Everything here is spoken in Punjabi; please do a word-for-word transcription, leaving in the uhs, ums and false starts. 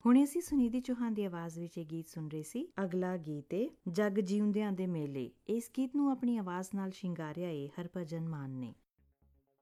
ਹੁਣੇ ਅਸੀਂ ਸੁਨੀਧੀ ਚੌਹਾਨ ਦੀ ਆਵਾਜ਼ ਵਿੱਚ ਇਹ ਗੀਤ ਸੁਣ ਰਹੇ ਸੀ। ਅਗਲਾ ਗੀਤ ਏ ਜਗ ਜਿਉਂਦਿਆਂ ਦੇ ਮੇਲੇ। ਇਸ ਗੀਤ ਨੂੰ ਆਪਣੀ ਆਵਾਜ਼ ਨਾਲ ਸ਼ਿੰਗਾਰਿਆ ਏ ਹਰਭਜਨ ਮਾਨ ਨੇ।